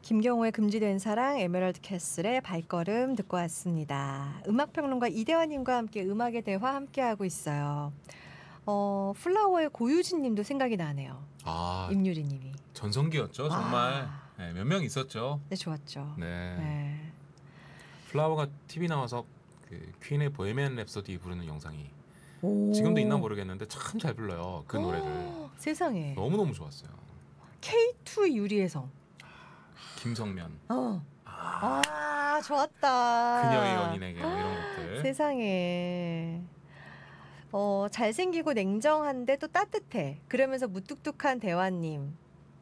김경호의 금지된 사랑, 에메랄드 캐슬의 발걸음 듣고 왔습니다. 음악평론가 이대화님과 함께 음악의 대화 함께하고 있어요. 플라워의 고유진 님도 생각이 나네요. 아, 임유리 님이. 전성기였죠, 정말. 네, 몇 명 있었죠. 네, 좋았죠. 네. 네. 플라워가 TV 나와서 그 퀸의 보헤미안 랩소디 부르는 영상이 오. 지금도 있나 모르겠는데 참 잘 불러요. 그 노래를. 세상에. 너무너무 좋았어요. K2 유리의 성. 김성면. 좋았다. 그녀의 연인에게 뭐 이런 것들. 세상에. 잘생기고 냉정한데 또 따뜻해. 그러면서 무뚝뚝한 대화님.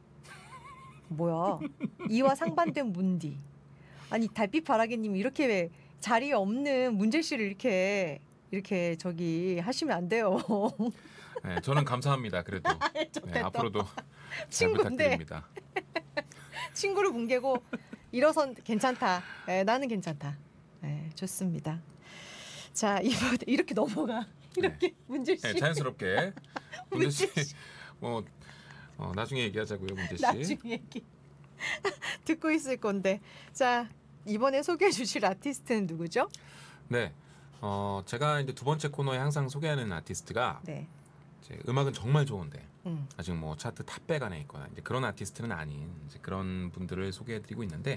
뭐야? 이와 상반된 문디. 아니 달빛 바라기님 이렇게 왜 자리에 없는 문재 씨를 이렇게 저기 하시면 안 돼요. 네, 저는 감사합니다. 그래도 네, 앞으로도 잘 친구인데 부탁드립니다. 친구를 뭉개고 일어선 괜찮다. 네, 나는 괜찮다. 네, 좋습니다. 자 이번 이렇게 넘어가. 이렇게 문재 씨. 네, 자연스럽게 문재 씨. 문재 씨. 뭐 나중에 얘기하자고요, 문재 씨. 나중에 얘기 듣고 있을 건데. 자 이번에 소개해 주실 아티스트는 누구죠? 네, 제가 이제 두 번째 코너에 항상 소개하는 아티스트가 네. 이제 음악은 정말 좋은데 음. 아직 뭐 차트 탑백 안에 있거나 이제 그런 아티스트는 아닌 이제 그런 분들을 소개해드리고 있는데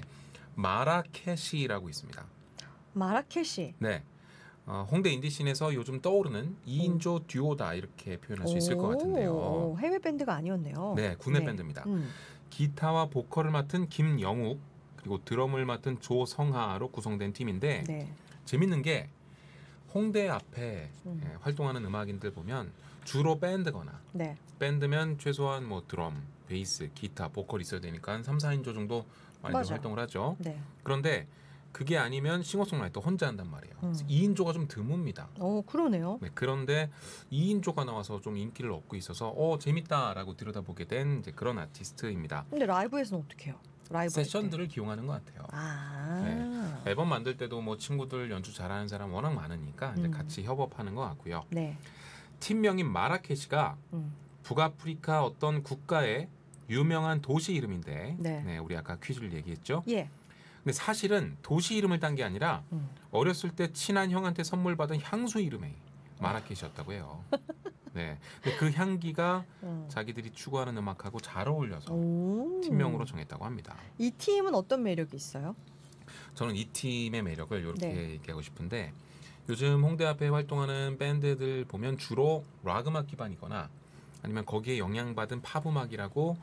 마라케시라고 있습니다. 마라케시. 네, 홍대 인디씬에서 요즘 떠오르는 2인조 듀오다 이렇게 표현할 수 있을 것 같은데요. 해외 밴드가 아니었네요. 네, 국내 밴드입니다. 기타와 보컬을 맡은 김영욱 그리고 드럼을 맡은 조성하로 구성된 팀인데 네. 재밌는 게 홍대 앞에 활동하는 음악인들 보면 주로 밴드거나 네. 밴드면 최소한 뭐 드럼, 베이스, 기타, 보컬 있어야 되니까 한 3, 4인조 정도 많이 맞아. 활동을 하죠. 네. 그런데 그게 아니면 싱어송라이터 혼자 한단 말이에요. 2인조가 좀 드뭅니다. 그러네요. 네, 그런데 2인조가 나와서 좀 인기를 얻고 있어서 재밌다라고 들여다보게 된 이제 그런 아티스트입니다. 근데 라이브에서는 어떻게 해요? 라이브 세션들을 기용하는 것 같아요. 네, 앨범 만들 때도 뭐 친구들 연주 잘하는 사람 워낙 많으니까 이제 같이 협업하는 것 같고요. 네. 팀명인 마라케시가 북아프리카 어떤 국가의 유명한 도시 이름인데 네. 우리 아까 퀴즈를 얘기했죠. 예. 근데 사실은 도시 이름을 딴 게 아니라 어렸을 때 친한 형한테 선물 받은 향수 이름이 마라케시였다고 해요. 네, 근데 그 향기가 자기들이 추구하는 음악하고 잘 어울려서 팀명으로 정했다고 합니다. 이 팀은 어떤 매력이 있어요? 저는 이 팀의 매력을 이렇게 네. 얘기하고 싶은데 요즘 홍대 앞에 활동하는 밴드들 보면 주로 락 음악 기반이거나 아니면 거기에 영향받은 팝 음악이라고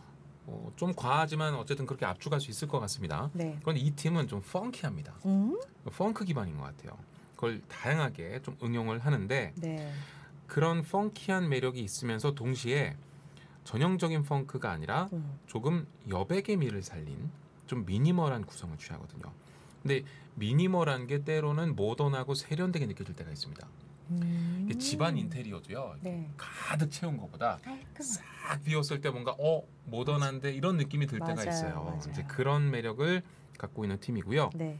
좀 과하지만 어쨌든 그렇게 압축할 수 있을 것 같습니다. 네. 그런데 이 팀은 좀 펑키합니다. 펑크 기반인 것 같아요. 그걸 다양하게 좀 응용을 하는데 네. 그런 펑키한 매력이 있으면서 동시에 전형적인 펑크가 아니라 조금 여백의 미를 살린 좀 미니멀한 구성을 취하거든요. 근데 미니멀한 게 때로는 모던하고 세련되게 느껴질 때가 있습니다. 이게 집안 인테리어도요. 네. 가득 채운 것보다 싹 비웠을 때 뭔가 모던한데 이런 느낌이 들 때가 맞아요, 있어요. 맞아요. 이제 그런 매력을 갖고 있는 팀이고요. 네.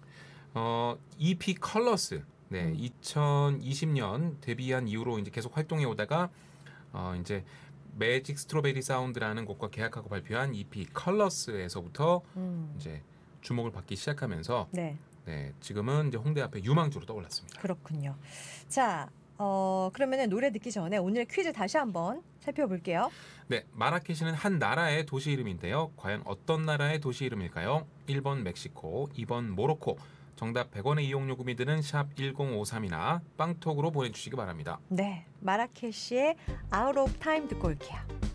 EP 컬러스. 네, 2020년 데뷔한 이후로 이제 계속 활동해 오다가 이제 매직 스트로베리 사운드라는 곡과 계약하고 발표한 EP 컬러스에서부터 이제 주목을 받기 시작하면서 네. 지금은 이제 홍대 앞에 유망주로 떠올랐습니다. 그렇군요. 자, 그러면은 노래 듣기 전에 오늘의 퀴즈 다시 한번 살펴볼게요. 네, 마라케시는 한 나라의 도시 이름인데요. 과연 어떤 나라의 도시 이름일까요? 1번 멕시코, 2번 모로코. 정답 100원의 이용 요금이 드는 샵 1053이나 빵톡으로 보내주시기 바랍니다. 네, 마라케시의 Out of Time 듣고 올게요.